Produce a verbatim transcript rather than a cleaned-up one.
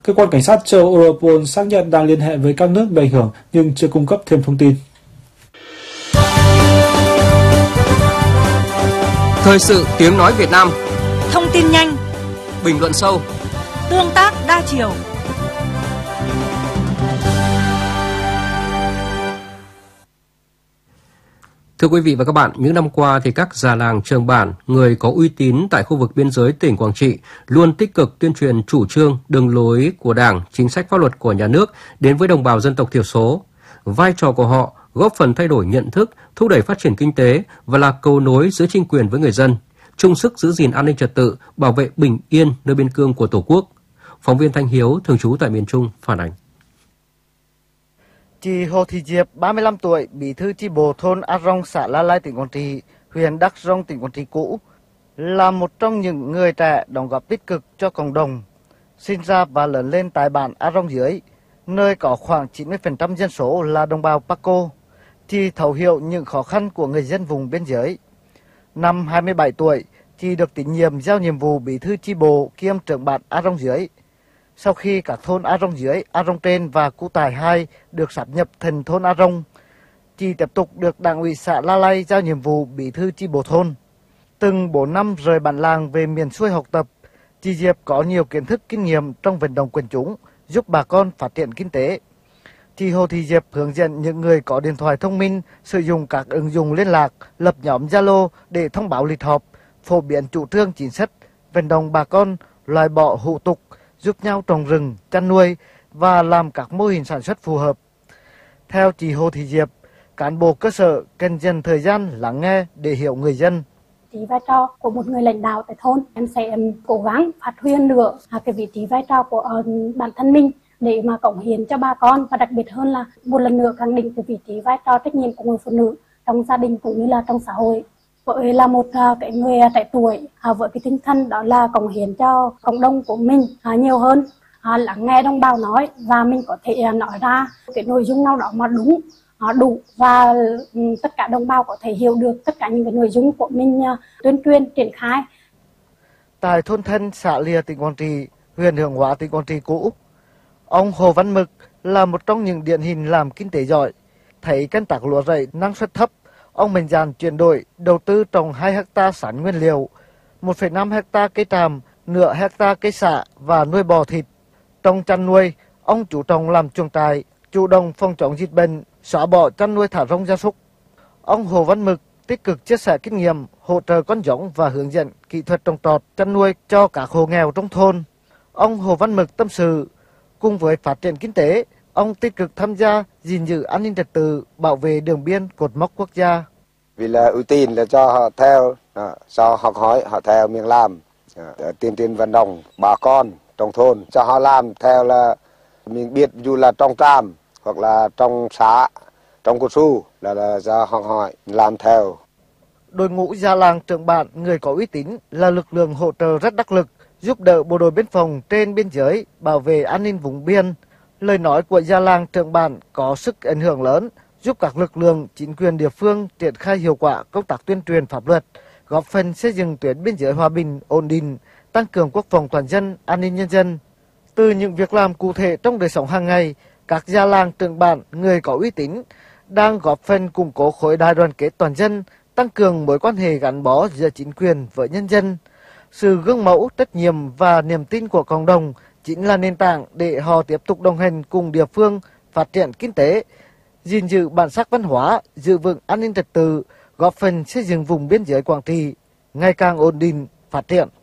Cơ quan cảnh sát châu Europol xác nhận đang liên hệ với các nước bị ảnh hưởng nhưng chưa cung cấp thêm thông tin. Thời sự tiếng nói Việt Nam. Thông tin nhanh, bình luận sâu, tương tác đa chiều. Thưa quý vị và các bạn, những năm qua thì các già làng trường bản, người có uy tín tại khu vực biên giới tỉnh Quảng Trị luôn tích cực tuyên truyền chủ trương, đường lối của Đảng, chính sách pháp luật của nhà nước đến với đồng bào dân tộc thiểu số. Vai trò của họ góp phần thay đổi nhận thức, thúc đẩy phát triển kinh tế và là cầu nối giữa chính quyền với người dân, chung sức giữ gìn an ninh trật tự, bảo vệ bình yên nơi biên cương của Tổ quốc. Phóng viên Thanh Hiếu thường trú tại miền Trung phản ánh. Chị Hồ Thị Diệp, ba mươi lăm tuổi, bí thư chi bộ thôn A Rong, xã La Lai, tỉnh Quảng Trị, huyện Đắk Rông, tỉnh Quảng Trị cũ, là một trong những người trẻ đóng góp tích cực cho cộng đồng. Sinh ra và lớn lên tại bản A Rong dưới, nơi có khoảng chín mươi phần trăm dân số là đồng bào Paco, chị thấu hiểu những khó khăn của người dân vùng biên giới. Năm hai mươi bảy tuổi, chị được tín nhiệm giao nhiệm vụ bí thư chi bộ kiêm trưởng bản A Rong dưới. Sau khi các thôn A Rong dưới, A Rong trên và Cu Tài hai được sáp nhập thành thôn A Rong, chị tiếp tục được Đảng ủy xã La Lai giao nhiệm vụ bí thư chi bộ thôn. Từng bốn năm rời bản làng về miền xuôi học tập, chị Diệp có nhiều kiến thức kinh nghiệm trong vận động quần chúng, giúp bà con phát triển kinh tế. Chị Hồ Thị Diệp hướng dẫn những người có điện thoại thông minh sử dụng các ứng dụng liên lạc, lập nhóm Zalo để thông báo lịch họp, phổ biến chủ trương chính sách, vận động bà con loại bỏ hủ tục, giúp nhau trồng rừng, chăn nuôi và làm các mô hình sản xuất phù hợp. Theo chị Hồ Thị Diệp, cán bộ cơ sở cần dành thời gian lắng nghe để hiểu người dân. Vị trí vai trò của một người lãnh đạo tại thôn, em sẽ cố gắng phát huy nữa cái vị trí vai trò của bản thân mình để mà cống hiến cho bà con, và đặc biệt hơn là một lần nữa khẳng định cái vị trí vai trò trách nhiệm của người phụ nữ trong gia đình cũng như là trong xã hội. Với là một cái người trẻ tuổi với cái tinh thần đó là cống hiến cho cộng đồng của mình nhiều hơn, lắng nghe đồng bào nói và mình có thể nói ra cái nội dung nào đó mà đúng, đủ và tất cả đồng bào có thể hiểu được tất cả những cái nội dung của mình tuyên truyền triển khai. Tại thôn Thân, xã Lìa, tỉnh Quảng Trị, huyện Hướng Hóa, tỉnh Quảng Trị cũ, ông Hồ Văn Mực là một trong những điển hình làm kinh tế giỏi. Thấy canh tác lúa rẫy năng suất thấp, ông mạnh dạn chuyển đổi đầu tư trồng hai héc ta sắn nguyên liệu, một phẩy năm héc ta cây tràm, nửa héc ta cây sả và nuôi bò thịt. Trong chăn nuôi, ông chú trọng làm chuồng trại, chủ động phòng chống dịch bệnh, xóa bỏ chăn nuôi thả rông gia súc. Ông Hồ Văn Mực tích cực chia sẻ kinh nghiệm, hỗ trợ con giống và hướng dẫn kỹ thuật trồng trọt, chăn nuôi cho các hộ nghèo trong thôn. Ông Hồ Văn Mực tâm sự, cùng với phát triển kinh tế, ông tích cực tham gia gìn giữ an ninh trật tự, bảo vệ đường biên cột mốc quốc gia. Vì là ưu tiên là cho họ theo, cho học hỏi, họ theo miệng làm, tuyên truyền vận động bà con trong thôn, cho họ làm theo là mình biết dù là trong tràm hoặc là trong xã, trong cao su là, là cho học hỏi, làm theo. Đội ngũ già làng trưởng bản, người có uy tín là lực lượng hỗ trợ rất đắc lực, giúp đỡ bộ đội biên phòng trên biên giới, bảo vệ an ninh vùng biên. Lời nói của già làng trưởng bản có sức ảnh hưởng lớn, giúp các lực lượng chính quyền địa phương triển khai hiệu quả công tác tuyên truyền pháp luật, góp phần xây dựng tuyến biên giới hòa bình, ổn định, tăng cường quốc phòng toàn dân, an ninh nhân dân. Từ những việc làm cụ thể trong đời sống hàng ngày, các già làng trưởng bản, người có uy tín đang góp phần củng cố khối đại đoàn kết toàn dân, tăng cường mối quan hệ gắn bó giữa chính quyền với nhân dân. Sự gương mẫu, trách nhiệm và niềm tin của cộng đồng chính là nền tảng để họ tiếp tục đồng hành cùng địa phương phát triển kinh tế, gìn giữ bản sắc văn hóa, giữ vững an ninh trật tự, góp phần xây dựng vùng biên giới Quảng Trị ngày càng ổn định, phát triển.